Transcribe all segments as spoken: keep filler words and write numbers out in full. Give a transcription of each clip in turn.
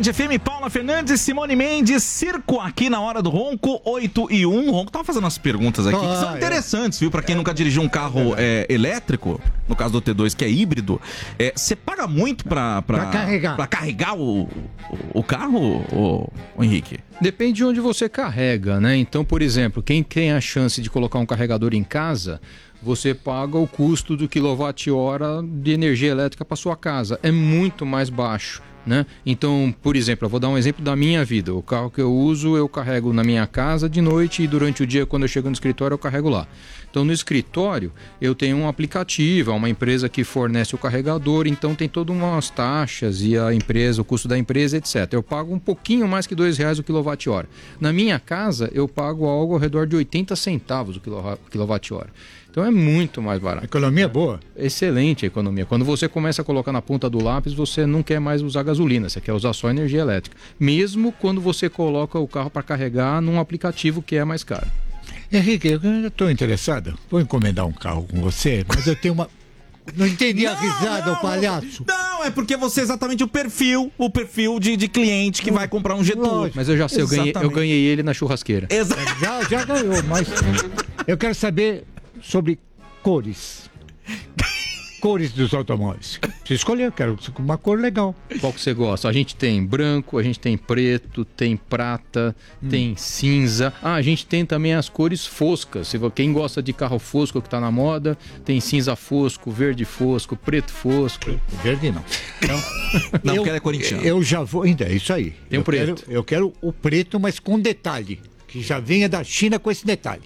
Band F M, Paula Fernandes, Simone Mendes, Circo aqui na Hora do Ronco, oito e um. O Ronco tava fazendo umas perguntas aqui ah, que são interessantes, viu? Pra quem é. nunca dirigiu um carro é, elétrico, no caso do T dois, que é híbrido, você é, paga muito pra, pra, pra carregar, pra carregar o, o, o carro, o, o Henrique? Depende de onde você carrega, né? Então, por exemplo, quem tem a chance de colocar um carregador em casa, você paga o custo do quilowatt-hora de energia elétrica para sua casa. É muito mais baixo, né? Então, por exemplo, eu vou dar um exemplo da minha vida. O carro que eu uso, eu carrego na minha casa de noite e durante o dia, quando eu chego no escritório, eu carrego lá. Então, no escritório, eu tenho um aplicativo, uma empresa que fornece o carregador, então tem todas umas taxas e a empresa, o custo da empresa, etcétera. Eu pago um pouquinho mais que dois reais o quilowatt-hora. Na minha casa, eu pago algo ao redor de oitenta centavos o quilowatt-hora. Então é muito mais barato. A economia é boa? Excelente a economia. Quando você começa a colocar na ponta do lápis, você não quer mais usar gasolina, você quer usar só energia elétrica. Mesmo quando você coloca o carro para carregar num aplicativo que é mais caro. Henrique, eu estou interessado. Vou encomendar um carro com você, mas eu tenho uma... Não entendi não, a risada, o palhaço. Não, é porque você é exatamente o perfil, o perfil de, de cliente que vai comprar um Getúlio. Mas eu já sei, eu ganhei, eu ganhei ele na churrasqueira. Exa- já, já ganhou, mas eu quero saber sobre cores. Cores dos automóveis. Você escolheu, eu quero uma cor legal. Qual que você gosta? A gente tem branco, a gente tem preto, tem prata, hum. tem cinza. Ah, a gente tem também as cores foscas. Se quem gosta de carro fosco que tá na moda, tem cinza fosco, verde fosco, preto fosco. Verde não. Não, não eu, porque ela é corintiano. Eu já vou, ainda, é isso aí. Tem o eu preto. Quero, eu quero o preto, mas com detalhe. Que já venha da China com esse detalhe.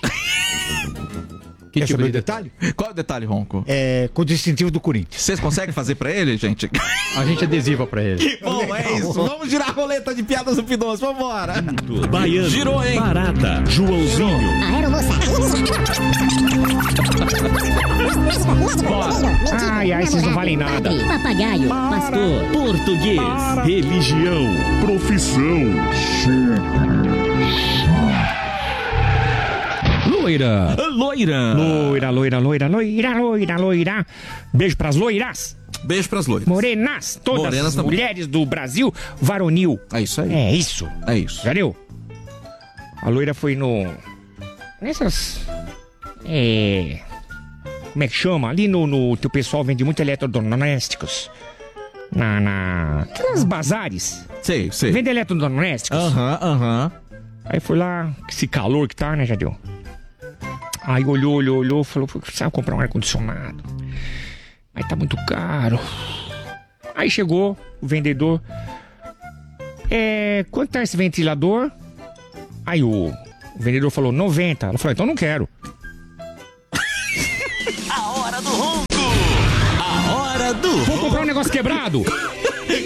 Que tipo de detalhe? Qual é o detalhe, Ronco? É, com o distintivo do Corinthians. Vocês conseguem fazer pra ele, gente? A gente adesiva pra ele. Que bom, legal. É isso. Vamos girar a roleta de piadas do Pidões. Vambora. Baiano. Girou, hein? Barata. Joãozinho. Aeromoça. Ai, ai, vocês não valem nada. Papagaio. Pastor. Português. Religião. Profissão. Loira. Loira. Loira, loira, loira, loira, loira, loira. Beijo pras loiras. Beijo pras loiras. Morenas, todas Morenas as também. mulheres do Brasil varonil. É isso aí. É isso. É isso. Já deu? A loira foi no... Nessas... É... Como é que chama? Ali no... no que o pessoal vende muito eletrodomésticos. Na... na... Aquelas bazares. Sei, sei. Vende eletrodomésticos. Aham, aham. Aí foi lá, esse calor que tá, né, Jadeu? Aí olhou, olhou, olhou, falou, precisava comprar um ar-condicionado. Aí tá muito caro. Aí chegou o vendedor. É, quanto tá esse ventilador? Aí o, o vendedor falou, noventa. Ela falou, então não quero. A hora do ronco. A hora do ronco. Vou comprar um negócio quebrado.